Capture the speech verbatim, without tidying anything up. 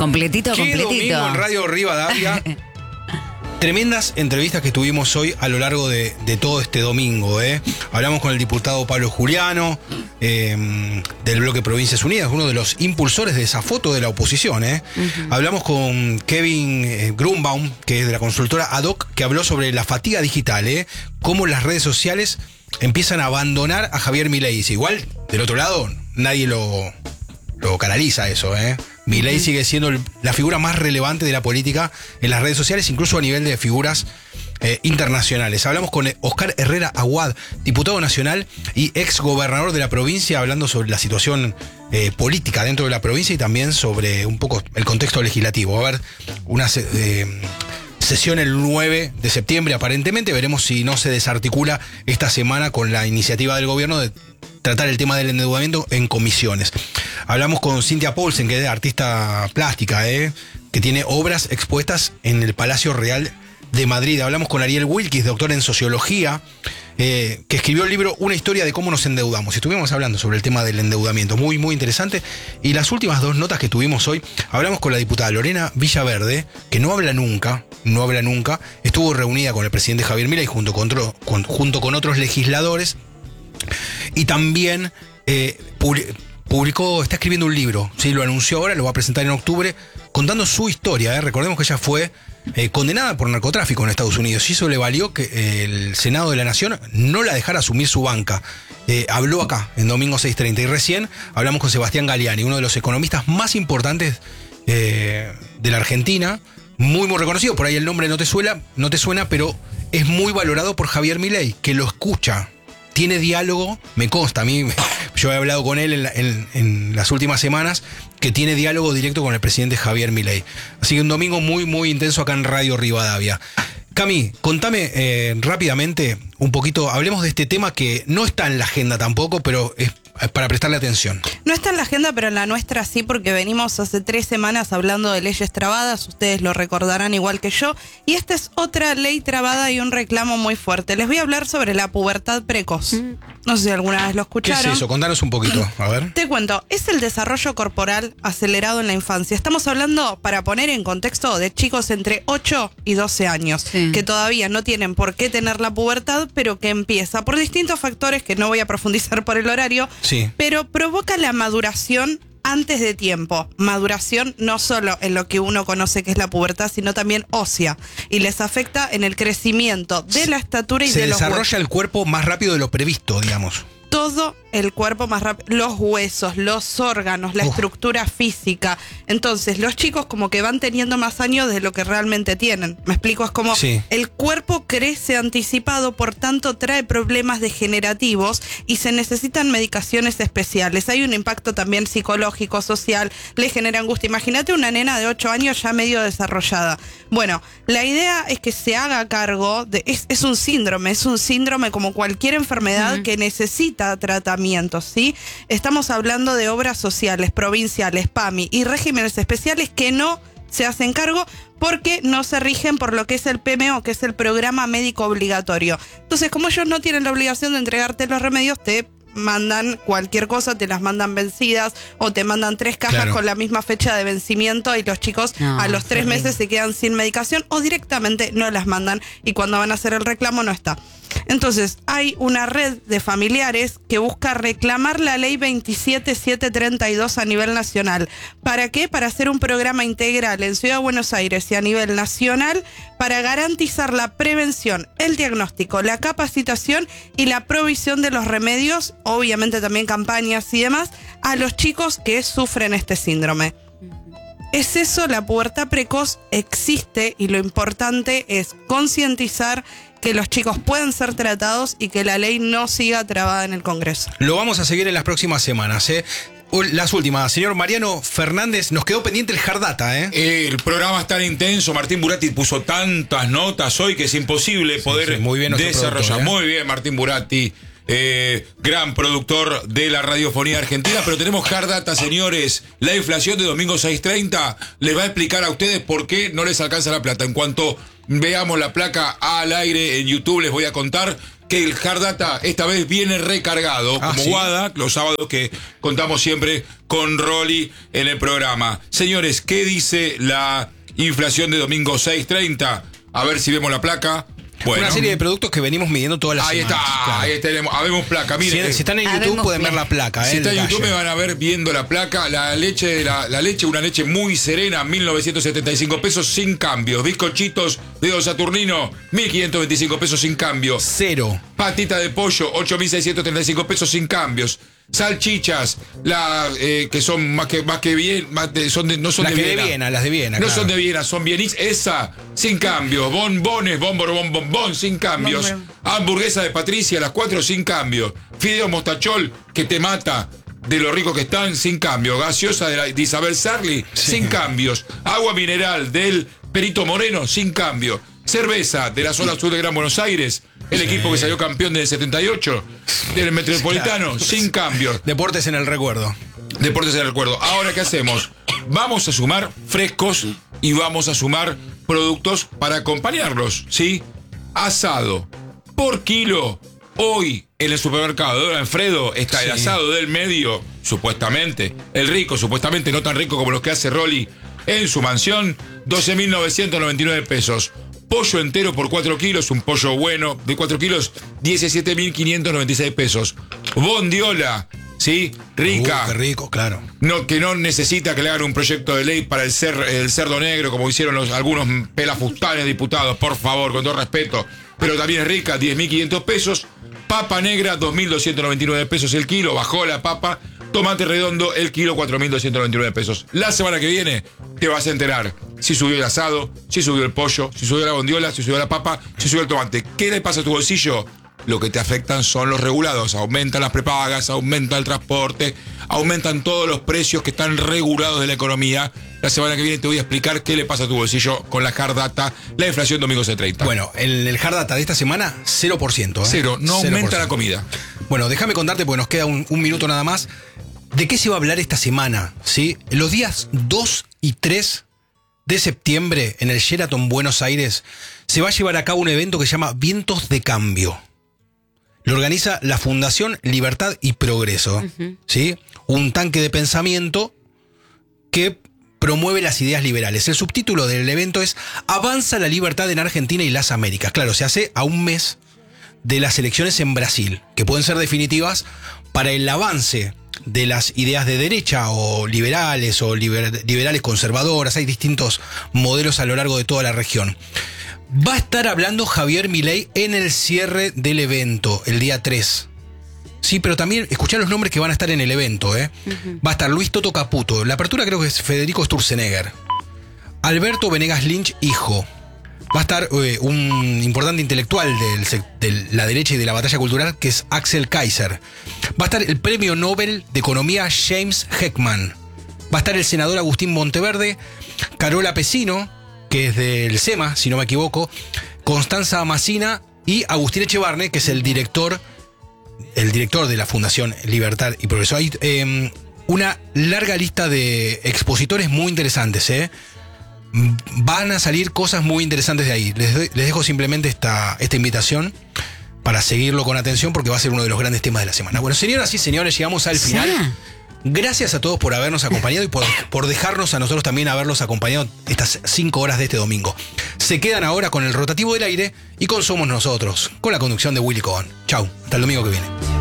Completito, Qué completito. domingo en Radio Rivadavia. Tremendas entrevistas que tuvimos hoy a lo largo de, de todo este domingo. ¿eh? Hablamos con el diputado Pablo Juliano, eh, del bloque Provincias Unidas, uno de los impulsores de esa foto de la oposición. ¿eh? Uh-huh. Hablamos con Kevin eh, Grunbaum, que es de la consultora Ad Hoc, que habló sobre la fatiga digital, ¿eh? cómo las redes sociales empiezan a abandonar a Javier Milei. Igual, del otro lado, nadie lo, lo canaliza eso, ¿eh? Milei sigue siendo la figura más relevante de la política en las redes sociales, incluso a nivel de figuras eh, internacionales. Hablamos con Oscar Herrera Aguad, diputado nacional y ex gobernador de la provincia, hablando sobre la situación eh, política dentro de la provincia y también sobre un poco el contexto legislativo. Va a haber una eh, sesión el nueve de septiembre, aparentemente. Veremos si no se desarticula esta semana con la iniciativa del gobierno de tratar el tema del endeudamiento en comisiones. Hablamos con Cintia Paulsen, que es artista plástica, ¿eh? que tiene obras expuestas en el Palacio Real de Madrid. Hablamos con Ariel Wilkis, doctor en sociología, eh, que escribió el libro Una historia de cómo nos endeudamos. Estuvimos hablando sobre el tema del endeudamiento, muy, muy interesante. Y las últimas dos notas que tuvimos hoy, hablamos con la diputada Lorena Villaverde, que no habla nunca, no habla nunca, estuvo reunida con el presidente Javier Milei junto con, otro, con, junto con otros legisladores. Y también eh, publicó, está escribiendo un libro, ¿sí? Lo anunció ahora, lo va a presentar en octubre, contando su historia. ¿eh? Recordemos que ella fue eh, condenada por narcotráfico en Estados Unidos y eso le valió que eh, el Senado de la Nación no la dejara asumir su banca. Eh, habló acá, en Domingo seis treinta, y recién hablamos con Sebastián Galiani, uno de los economistas más importantes eh, de la Argentina, muy, muy reconocido. Por ahí el nombre no te suena, no te suena, pero es muy valorado por Javier Milei, que lo escucha. Tiene diálogo, me consta, a mí, yo he hablado con él en, la, en, en las últimas semanas, que tiene diálogo directo con el presidente Javier Milei. Así que un domingo muy, muy intenso acá en Radio Rivadavia. Cami, contame eh, rápidamente un poquito, hablemos de este tema que no está en la agenda tampoco, pero es para prestarle atención. No está en la agenda, pero en la nuestra sí, porque venimos hace tres semanas hablando de leyes trabadas, ustedes lo recordarán igual que yo, y esta es otra ley trabada y un reclamo muy fuerte. Les voy a hablar sobre la pubertad precoz. Mm. No sé si alguna vez lo escucharon. ¿Qué es eso? Contanos un poquito, a ver. Te cuento, es el desarrollo corporal acelerado en la infancia. Estamos hablando, para poner en contexto, de chicos entre ocho y doce años, sí, que todavía no tienen por qué tener la pubertad, pero que empieza por distintos factores que no voy a profundizar por el horario. Sí. Pero provoca la maduración antes de tiempo. Maduración no solo en lo que uno conoce que es la pubertad, sino también ósea. Y les afecta en el crecimiento de la estatura y Se de los huesos. Se desarrolla el cuerpo más rápido de lo previsto, digamos. Todo el cuerpo más rápido, los huesos, los órganos, la uh. estructura física. Entonces, los chicos como que van teniendo más años de lo que realmente tienen. ¿Me explico? Es como sí. el cuerpo crece anticipado, por tanto trae problemas degenerativos y se necesitan medicaciones especiales. Hay un impacto también psicológico, social, le genera angustia. Imagínate una nena de ocho años ya medio desarrollada. Bueno, la idea es que se haga cargo de... Es, es un síndrome, es un síndrome como cualquier enfermedad uh-huh. que necesita tratamiento. ¿Sí? Estamos hablando de obras sociales, provinciales, P A M I y regímenes especiales que no se hacen cargo porque no se rigen por lo que es el P M O, que es el programa médico obligatorio. Entonces, como ellos no tienen la obligación de entregarte los remedios, te mandan cualquier cosa, te las mandan vencidas o te mandan tres cajas claro. con la misma fecha de vencimiento y los chicos no, a los tres meses se quedan sin medicación o directamente no las mandan y cuando van a hacer el reclamo no está. Entonces, hay una red de familiares que busca reclamar la ley veintisiete mil setecientos treinta y dos a nivel nacional. ¿Para qué? Para hacer un programa integral en Ciudad de Buenos Aires y a nivel nacional para garantizar la prevención, el diagnóstico, la capacitación y la provisión de los remedios, obviamente también campañas y demás, a los chicos que sufren este síndrome. Es eso, la pubertad precoz existe y lo importante es concientizar que los chicos pueden ser tratados y que la ley no siga trabada en el Congreso. Lo vamos a seguir en las próximas semanas, ¿eh? Las últimas, señor Mariano Fernández, nos quedó pendiente el Hard Data, ¿eh? Eh, el programa es tan intenso, Martín Buratti puso tantas notas hoy que es imposible poder sí, sí, muy bien desarrollar. ¿eh? Muy bien, Martín Buratti. Eh, gran productor de la radiofonía argentina, pero tenemos Hard Data, señores. La inflación de domingo seis treinta les va a explicar a ustedes por qué no les alcanza la plata. En cuanto veamos la placa al aire en YouTube, les voy a contar que que el Hard Data esta vez viene recargado, ah, como ¿sí? Guada, los sábados que contamos siempre con Rolly en el programa. Señores, ¿qué dice la inflación de domingo seis treinta? A ver si vemos la placa. Bueno. Una serie de productos que venimos midiendo todas las ahí semanas. Está, claro. Ahí tenemos, habemos placa. Miren, si, si están en YouTube pueden placa. ver la placa. Si eh, están en YouTube me van a ver viendo la placa. La leche, la, la leche, una leche muy serena, mil novecientos setenta y cinco pesos sin cambio. Bizcochitos de Don Saturnino, mil quinientos veinticinco pesos sin cambio. Cero. Patita de pollo, ocho mil seiscientos treinta y cinco pesos sin cambios. Salchichas, la, eh, que son más que más que bien, más de, son de, no son las de que Viena. de Viena, las de Viena. No claro. son de Viena, son bienis. Esa, sin cambios. Bombones, bombor, bom, bom, bom, sin cambios. Bomber. Hamburguesa de Patricia, las cuatro sin cambio. Fideo mostachol, que te mata de lo rico que están, sin cambio. Gaseosa de, la, de Isabel Sarli, sí. sin cambios. Agua mineral del Perito Moreno, sin cambio. Cerveza de la zona sur de Gran Buenos Aires, el sí. equipo que salió campeón del setenta y ocho, del Metropolitano, claro. sin cambios. Deportes en el recuerdo. Deportes en el recuerdo. Ahora, ¿qué hacemos? Vamos a sumar frescos y vamos a sumar productos para acompañarlos, ¿sí? Asado por kilo. Hoy en el supermercado de Don Alfredo está sí. el asado del medio, supuestamente. El rico, supuestamente no tan rico como los que hace Rolly en su mansión, doce mil novecientos noventa y nueve pesos. Pollo entero por cuatro kilos, un pollo bueno de cuatro kilos, diecisiete mil quinientos noventa y seis pesos. Bondiola, ¿sí? Rica. Uh, qué rico, claro. No, que no necesita que le hagan un proyecto de ley para el, cer, el cerdo negro, como hicieron los, algunos pelafustanes diputados, por favor, con todo respeto. Pero también es rica, diez mil quinientos pesos. Papa negra, dos mil doscientos noventa y nueve pesos el kilo, bajó la papa. Tomate redondo, el kilo, cuatro mil doscientos noventa y nueve pesos. La semana que viene te vas a enterar si subió el asado, si subió el pollo, si subió la bondiola, si subió la papa, si subió el tomate. ¿Qué le pasa a tu bolsillo? Lo que te afectan son los regulados. Aumentan las prepagas, aumenta el transporte, aumentan todos los precios que están regulados de la economía. La semana que viene te voy a explicar qué le pasa a tu bolsillo con la Hard Data, la inflación domingo seis treinta. Bueno, el, el Hard Data de esta semana, cero por ciento. ¿eh? Cero, no cero por ciento. Aumenta la comida. Bueno, déjame contarte porque nos queda un, un minuto nada más. ¿De qué se va a hablar esta semana? ¿Sí? Los días dos y tres de septiembre en el Sheraton Buenos Aires se va a llevar a cabo un evento que se llama Vientos de Cambio. Lo organiza la Fundación Libertad y Progreso. Uh-huh. ¿Sí? Un tanque de pensamiento que promueve las ideas liberales. El subtítulo del evento es Avanza la libertad en Argentina y las Américas. Claro, se hace a un mes de las elecciones en Brasil, que pueden ser definitivas para el avance de las ideas de derecha o liberales o liber, liberales conservadoras. Hay distintos modelos a lo largo de toda la región. Va a estar hablando Javier Milei en el cierre del evento, el día tres. Sí, pero también escuchá los nombres que van a estar en el evento. ¿eh? Uh-huh. Va a estar Luis Toto Caputo. La apertura creo que es Federico Sturzenegger. Alberto Venegas Lynch, hijo. Va a estar eh, un importante intelectual del, de la derecha y de la batalla cultural, que es Axel Kaiser. Va a estar el premio Nobel de Economía James Heckman. Va a estar el senador Agustín Monteverde, Carola Pesino, que es del SEMA, si no me equivoco, Constanza Macina y Agustín Echevarne, que es el director, el director de la Fundación Libertad y Progreso. Hay eh, una larga lista de expositores muy interesantes, ¿eh? Van a salir cosas muy interesantes de ahí. Les, doy, les dejo simplemente esta, esta invitación para seguirlo con atención porque va a ser uno de los grandes temas de la semana. Bueno, señoras y señores, llegamos al final. Sí. Gracias a todos por habernos acompañado y por, por dejarnos a nosotros también haberlos acompañado estas cinco horas de este domingo. Se quedan ahora con el rotativo del aire y con Somos Nosotros, con la conducción de Willy Cohen. Chau, hasta el domingo que viene.